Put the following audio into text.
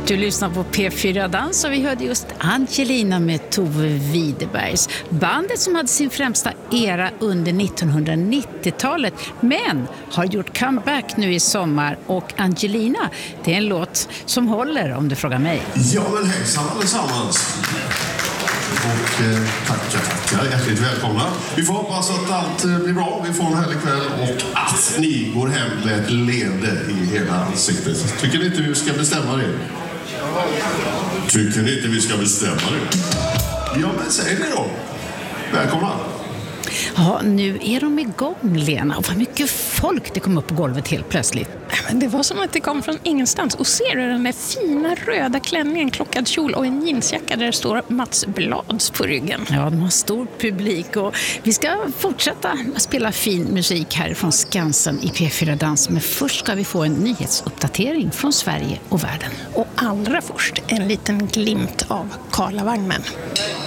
Du lyssnar på P4 Dans och vi hörde just Angelina med Tove Widerbergs. Bandet som hade sin främsta era under 1990-talet men har gjort comeback nu i sommar. Och Angelina, det är en låt som håller om du frågar mig. Ja men hejsan allesammans. Och tackar, hjärtligt välkomna. Vi får hoppas att allt blir bra, vi får en härlig kväll och att ni går hem med ett leende i hela ansiktet. Tycker ni inte vi ska bestämma det? Tycker ni inte vi ska bestämma det? Ja men säg det då. Välkomna. Ja, nu är de igång, Lena. Och vad mycket folk det kom upp på golvet helt plötsligt. Men det var som att det kom från ingenstans. Och ser du den där fina röda klänningen, klockad kjol och en jeansjacka där det står Mats Blads på ryggen. Ja, de har stor publik och vi ska fortsätta spela fin musik här från Skansen i P4 Dans. Men först ska vi få en nyhetsuppdatering från Sverige och världen. Och allra först en liten glimt av Karlavagnen.